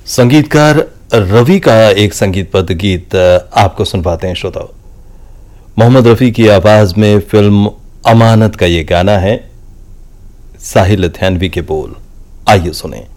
संगीतकार रवि का एक संगीतबद्ध गीत आपको सुनवाते हैं श्रोताओं। मोहम्मद रफी की आवाज में फिल्म अमानत का ये गाना है, साहिल लुधियानवी के बोल। आइए सुने।